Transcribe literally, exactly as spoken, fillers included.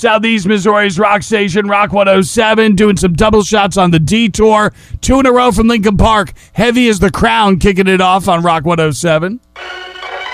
Southeast Missouri's rock station, Rock one oh seven, doing some double shots on the Detour. Two in a row from Lincoln Park. Heavy as the Crown kicking it off on Rock one oh seven.